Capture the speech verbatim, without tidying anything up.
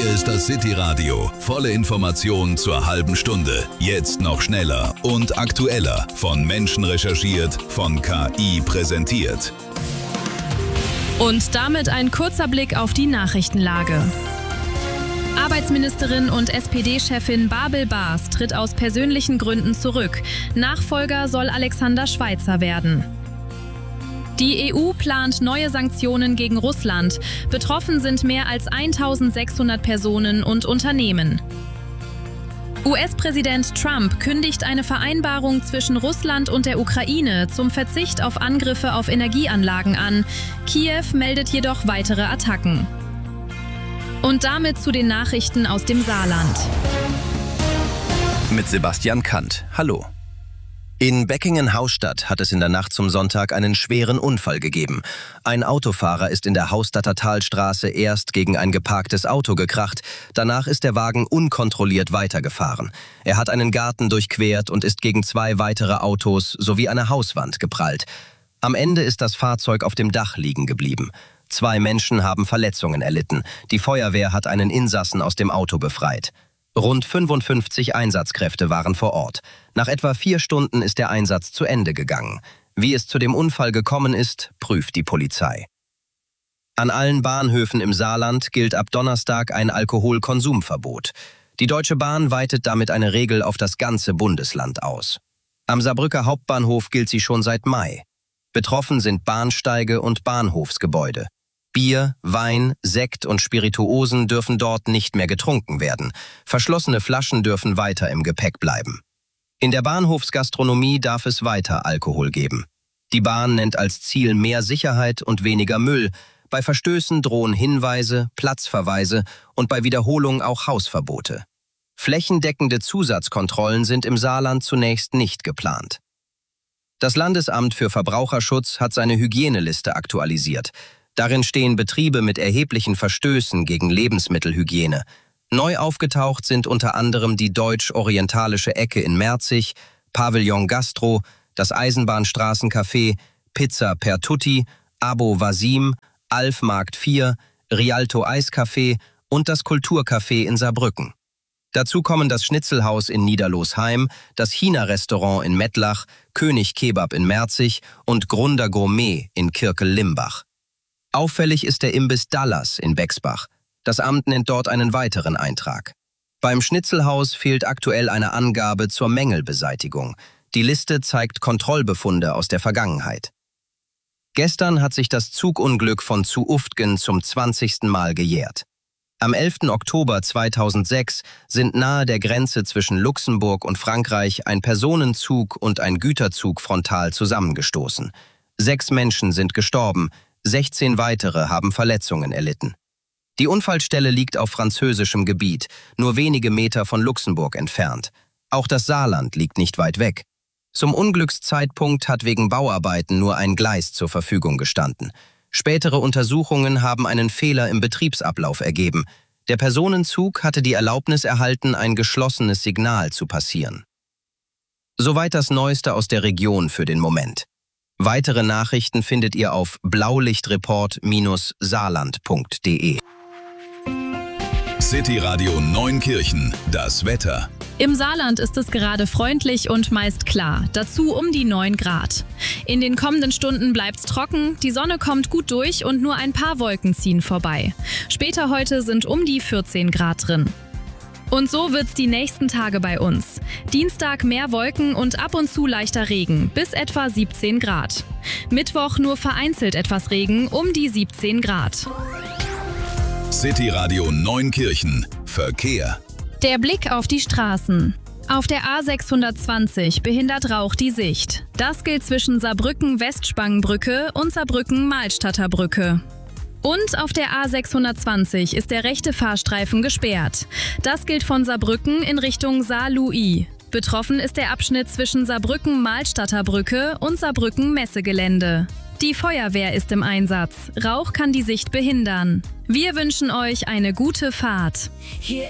Hier ist das City Radio. Volle Information zur halben Stunde. Jetzt noch schneller und aktueller. Von Menschen recherchiert, von K I präsentiert. Und damit ein kurzer Blick auf die Nachrichtenlage. Arbeitsministerin und S P D-Chefin Bärbel Baas tritt aus persönlichen Gründen zurück. Nachfolger soll Alexander Schweitzer werden. Die E U plant neue Sanktionen gegen Russland. Betroffen sind mehr als eintausendsechshundert Personen und Unternehmen. U S-Präsident Trump kündigt eine Vereinbarung zwischen Russland und der Ukraine zum Verzicht auf Angriffe auf Energieanlagen an. Kiew meldet jedoch weitere Attacken. Und damit zu den Nachrichten aus dem Saarland. Mit Sebastian Kant. Hallo. In Beckingen-Hausstadt hat es in der Nacht zum Sonntag einen schweren Unfall gegeben. Ein Autofahrer ist in der Hausstadter Talstraße erst gegen ein geparktes Auto gekracht. Danach ist der Wagen unkontrolliert weitergefahren. Er hat einen Garten durchquert und ist gegen zwei weitere Autos sowie eine Hauswand geprallt. Am Ende ist das Fahrzeug auf dem Dach liegen geblieben. Zwei Menschen haben Verletzungen erlitten. Die Feuerwehr hat einen Insassen aus dem Auto befreit. Rund fünfundfünfzig Einsatzkräfte waren vor Ort. Nach etwa vier Stunden ist der Einsatz zu Ende gegangen. Wie es zu dem Unfall gekommen ist, prüft die Polizei. An allen Bahnhöfen im Saarland gilt ab Donnerstag ein Alkoholkonsumverbot. Die Deutsche Bahn weitet damit eine Regel auf das ganze Bundesland aus. Am Saarbrücker Hauptbahnhof gilt sie schon seit Mai. Betroffen sind Bahnsteige und Bahnhofsgebäude. Bier, Wein, Sekt und Spirituosen dürfen dort nicht mehr getrunken werden. Verschlossene Flaschen dürfen weiter im Gepäck bleiben. In der Bahnhofsgastronomie darf es weiter Alkohol geben. Die Bahn nennt als Ziel mehr Sicherheit und weniger Müll. Bei Verstößen drohen Hinweise, Platzverweise und bei Wiederholung auch Hausverbote. Flächendeckende Zusatzkontrollen sind im Saarland zunächst nicht geplant. Das Landesamt für Verbraucherschutz hat seine Hygieneliste aktualisiert. Darin stehen Betriebe mit erheblichen Verstößen gegen Lebensmittelhygiene. Neu aufgetaucht sind unter anderem die Deutsch-Orientalische Ecke in Merzig, Pavillon Gastro, das Eisenbahnstraßencafé, Pizza per Tutti, Abo Vasim, Alf Markt vier, Rialto Eiscafé und das Kulturcafé in Saarbrücken. Dazu kommen das Schnitzelhaus in Niederlosheim, das China-Restaurant in Mettlach, König Kebab in Merzig und Grunder Gourmet in Kirkel-Limbach. Auffällig ist der Imbiss Dallas in Bexbach. Das Amt nennt dort einen weiteren Eintrag. Beim Schnitzelhaus fehlt aktuell eine Angabe zur Mängelbeseitigung. Die Liste zeigt Kontrollbefunde aus der Vergangenheit. Gestern hat sich das Zugunglück von zu Uftgen zum zwanzigsten Mal gejährt. Am elften Oktober zweitausendsechs sind nahe der Grenze zwischen Luxemburg und Frankreich ein Personenzug und ein Güterzug frontal zusammengestoßen. Sechs Menschen sind gestorben, sechzehn weitere haben Verletzungen erlitten. Die Unfallstelle liegt auf französischem Gebiet, nur wenige Meter von Luxemburg entfernt. Auch das Saarland liegt nicht weit weg. Zum Unglückszeitpunkt hat wegen Bauarbeiten nur ein Gleis zur Verfügung gestanden. Spätere Untersuchungen haben einen Fehler im Betriebsablauf ergeben. Der Personenzug hatte die Erlaubnis erhalten, ein geschlossenes Signal zu passieren. Soweit das Neueste aus der Region für den Moment. Weitere Nachrichten findet ihr auf blaulichtreport Bindestrich saarland punkt de. City Radio Neunkirchen, das Wetter. Im Saarland ist es gerade freundlich und meist klar, dazu um die neun Grad. In den kommenden Stunden bleibt's trocken, die Sonne kommt gut durch und nur ein paar Wolken ziehen vorbei. Später heute sind um die vierzehn Grad drin. Und so wird's die nächsten Tage bei uns. Dienstag mehr Wolken und ab und zu leichter Regen, bis etwa siebzehn Grad. Mittwoch nur vereinzelt etwas Regen, um die siebzehn Grad. City Radio Neunkirchen, Verkehr. Der Blick auf die Straßen. Auf der A sechshundertzwanzig behindert Rauch die Sicht. Das gilt zwischen Saarbrücken-Westspangenbrücke und Saarbrücken-Malstadter Brücke. Und auf der A sechshundertzwanzig ist der rechte Fahrstreifen gesperrt. Das gilt von Saarbrücken in Richtung Saar-Louis. Betroffen ist der Abschnitt zwischen Saarbrücken-Malstadter Brücke und Saarbrücken-Messegelände. Die Feuerwehr ist im Einsatz. Rauch kann die Sicht behindern. Wir wünschen euch eine gute Fahrt.